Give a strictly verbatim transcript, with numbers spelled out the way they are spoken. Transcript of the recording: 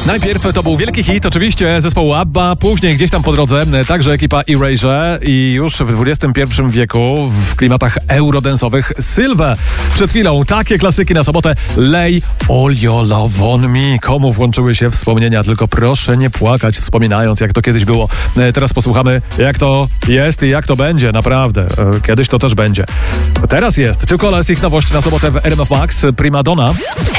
Najpierw to był wielki hit, oczywiście zespołu ABBA, później gdzieś tam po drodze także ekipa Erasure i już w dwudziestym pierwszym wieku w klimatach eurodensowych Sylwę. Przed chwilą takie klasyki na sobotę. Lay All Your Love On Me. Komu włączyły się wspomnienia? Tylko proszę nie płakać, wspominając jak to kiedyś było. Teraz posłuchamy jak to jest i jak to będzie, naprawdę. Kiedyś to też będzie. Teraz jest tylko les ich nowości na sobotę w R M F Max. Prima Donna.